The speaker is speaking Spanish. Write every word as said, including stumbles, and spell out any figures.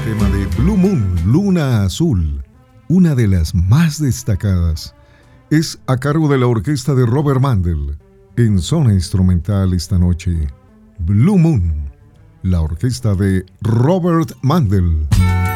tema de Blue Moon, Luna Azul, una de las más destacadas, es a cargo de la orquesta de Robert Mandel. En zona instrumental esta noche, Blue Moon, la orquesta de Robert Mandel.